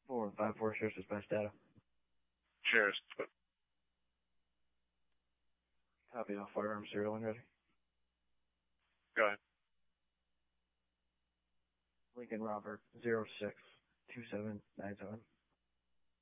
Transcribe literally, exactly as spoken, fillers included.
Four five four shares dispatch data. Shares. Copy all firearm serial and ready. Go ahead. Lincoln Robert zero six two seven nine seven.